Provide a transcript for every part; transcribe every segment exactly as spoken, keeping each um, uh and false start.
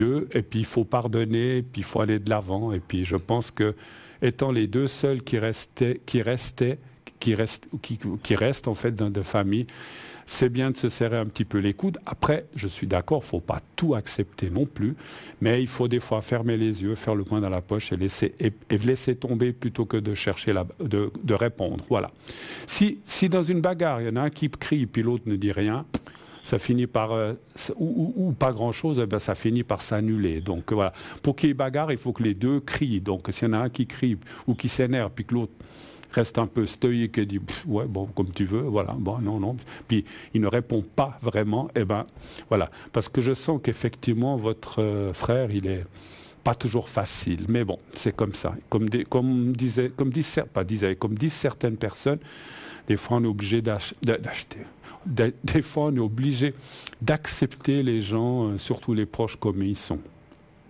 et puis il faut pardonner, et puis il faut aller de l'avant. Et puis je pense que, étant les deux seuls qui restaient, qui restaient, qui restent, qui, qui restent en fait dans de famille, c'est bien de se serrer un petit peu les coudes. Après, je suis d'accord, il ne faut pas tout accepter non plus, mais il faut des fois fermer les yeux, faire le point dans la poche et laisser, et, et laisser tomber plutôt que de chercher, la, de, de répondre. Voilà. Si, si dans une bagarre, il y en a un qui crie puis l'autre ne dit rien, ça finit par, euh, ou, ou, ou pas grand-chose, eh ben, ça finit par s'annuler. Donc voilà, pour qu'il y ait bagarre, il faut que les deux crient. Donc s'il y en a un qui crie ou qui s'énerve, puis que l'autre reste un peu stoïque et dit « ouais, bon, comme tu veux, voilà, bon, non, non ». Puis il ne répond pas vraiment, eh ben voilà. Parce que je sens qu'effectivement, votre euh, frère, il est pas toujours facile. Mais bon, c'est comme ça. Comme, des, comme, disait, comme, disait, pas disait, comme disent certaines personnes, des fois on est obligé d'ach- d'acheter. Des, des fois, on est obligé d'accepter les gens, euh, surtout les proches, comme ils sont. D'accord ?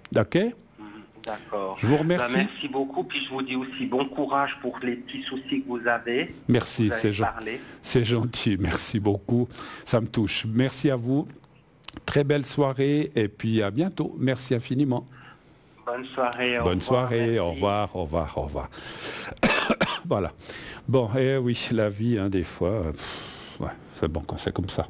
D'accord. Je vous remercie. Ben, merci beaucoup. Puis je vous dis aussi bon courage pour les petits soucis que vous avez. Merci, vous c'est, gen- c'est gentil. Merci beaucoup. Ça me touche. Merci à vous. Très belle soirée et puis à bientôt. Merci infiniment. Bonne soirée. Au Bonne revoir, soirée. merci. Au revoir, au revoir, au revoir. Voilà. Bon, eh oui, la vie, hein, des fois... euh, pff, ouais, c'est bon quand c'est comme ça.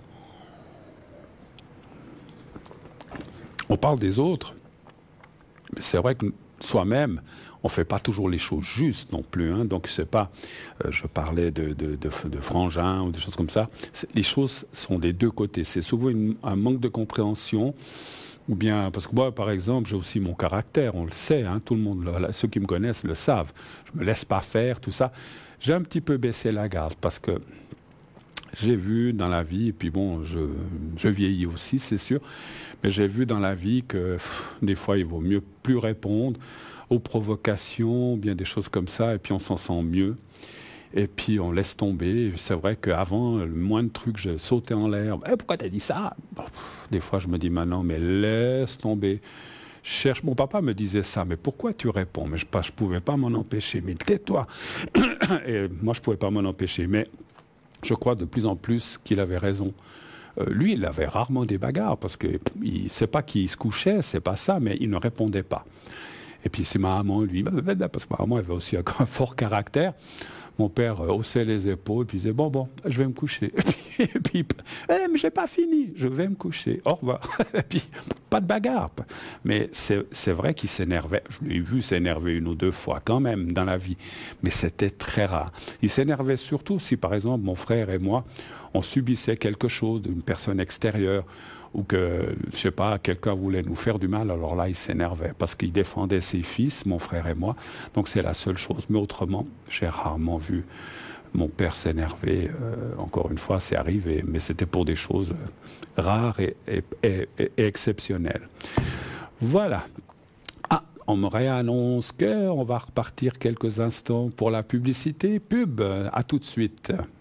On parle des autres, mais c'est vrai que soi-même, on ne fait pas toujours les choses justes non plus. Hein. Donc, c'est pas, euh, je parlais de, de, de, de frangins ou des choses comme ça. C'est, les choses sont des deux côtés. C'est souvent une, un manque de compréhension. Ou bien, parce que moi, par exemple, j'ai aussi mon caractère, on le sait, hein, tout le monde, le, ceux qui me connaissent le savent. Je ne me laisse pas faire, tout ça. J'ai un petit peu baissé la garde parce que j'ai vu dans la vie, et puis bon, je, je vieillis aussi, c'est sûr, mais j'ai vu dans la vie que pff, des fois, il vaut mieux plus répondre aux provocations, ou bien des choses comme ça, et puis on s'en sent mieux. Et puis on laisse tomber. C'est vrai qu'avant, le moindre truc, je sautais en l'air. Eh, pourquoi t'as dit ça? Bon, des fois, je me dis maintenant, mais laisse tomber. Je cherche. Mon papa me disait ça, mais pourquoi tu réponds? Mais je ne pouvais pas m'en empêcher. Mais tais-toi. Et moi, je ne pouvais pas m'en empêcher. Mais je crois de plus en plus qu'il avait raison. Euh, lui, il avait rarement des bagarres, parce que il, c'est pas qu'il se couchait, c'est pas ça, mais il ne répondait pas. Et puis c'est ma maman, lui, parce que ma maman avait aussi un fort caractère. Mon père euh, haussait les épaules et puis disait « Bon, bon, je vais me coucher. » Et puis, et puis eh, mais j'ai pas fini, je vais me coucher. Au revoir. Et puis, pas de bagarre. Mais c'est, c'est vrai qu'il s'énervait. Je l'ai vu s'énerver une ou deux fois quand même dans la vie. Mais c'était très rare. Il s'énervait surtout si, par exemple, mon frère et moi, on subissait quelque chose d'une personne extérieure, ou que, je sais pas, quelqu'un voulait nous faire du mal, alors là, il s'énervait, parce qu'il défendait ses fils, mon frère et moi, donc c'est la seule chose. Mais autrement, j'ai rarement vu mon père s'énerver. Euh, encore une fois, c'est arrivé, mais c'était pour des choses rares et, et, et, et exceptionnelles. Voilà. Ah, on me réannonce qu'on va repartir quelques instants pour la publicité. Pub, à tout de suite.